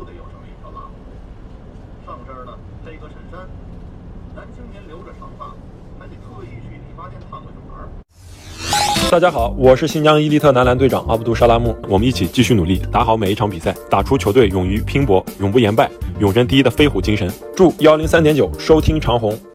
得有这么一条拉姆。上身呢配个衬衫，男青年留着长发，还得特意去理发店烫个卷儿。 大家好，我是新疆伊利特男篮队长阿卜杜沙拉木，我们一起继续努力，打好每一场比赛，打出球队勇于拼搏、永不言败、永争第一的飞虎精神。祝103.9收听长虹。